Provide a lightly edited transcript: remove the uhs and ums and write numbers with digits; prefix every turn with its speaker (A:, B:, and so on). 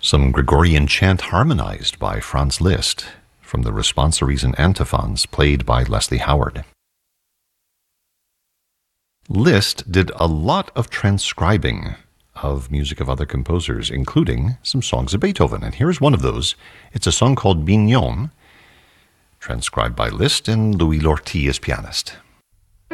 A: Some Gregorian chant harmonized by Franz Liszt from the responsories and antiphons played by Leslie Howard. Liszt did a lot of transcribing of music of other composers, including some songs of Beethoven, and here's one of those. It's a song called Mignon, transcribed by Liszt and Louis Lortie as pianist.